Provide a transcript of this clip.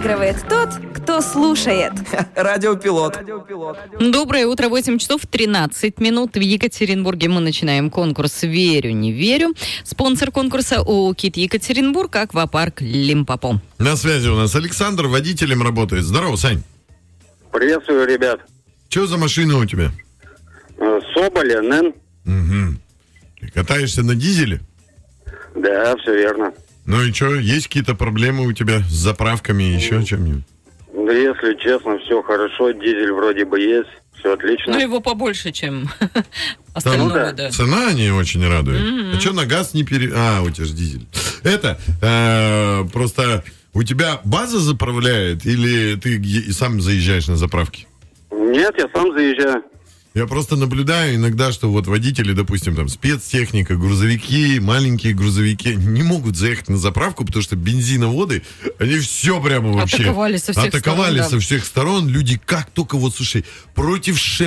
Выигрывает тот, кто слушает. Радиопилот. Доброе утро, 8 часов 13 минут. В Екатеринбурге мы начинаем конкурс «Верю, не верю». Спонсор конкурса ООО «КИТ Екатеринбург», аквапарк «Лимпопо». На связи у нас Александр, водителем работает. Здорово, Сань. Приветствую, ребят. Что за машина у тебя? Соболь, НН. Угу. Ты катаешься на дизеле? Да, все верно. Ну и что, есть какие-то проблемы у тебя с заправками и еще чем-нибудь? Да, если честно, все хорошо. Дизель вроде бы есть. Все отлично. Ну, его побольше, чем остального, да. Цена не очень радует. А что на газ не у тебя же дизель. Это, просто у тебя база заправляет или ты сам заезжаешь на заправки? Нет, я сам заезжаю. Я просто наблюдаю иногда, что вот водители, допустим, там спецтехника, грузовики, маленькие грузовики не могут заехать на заправку, потому что бензиноводы, они все прямо вообще атаковали со всех сторон. Со всех сторон. Люди как только, вот, слушай, против